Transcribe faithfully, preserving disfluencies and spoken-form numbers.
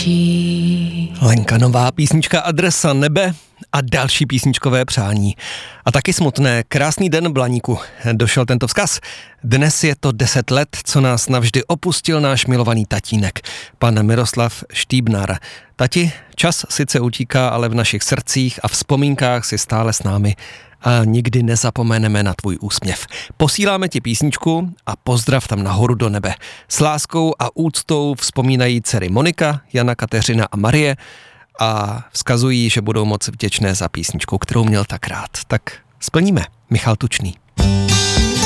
očí. Lenka Nová, písnička Adresa nebe a další písničkové přání. A taky smutné. Krásný den, Blaníku. Došel tento vzkaz. Dnes je to deset let, co nás navždy opustil náš milovaný tatínek, pan Miroslav Štýbnar. Tati, čas sice utíká, ale v našich srdcích a vzpomínkách si stále s námi a nikdy nezapomeneme na tvůj úsměv. Posíláme ti písničku a pozdrav tam nahoru do nebe. S láskou a úctou vzpomínají dcery Monika, Jana, Kateřina a Marie a vzkazují, že budou moc vděčné za písničku, kterou měl tak rád. Tak splníme. Michal Tučný.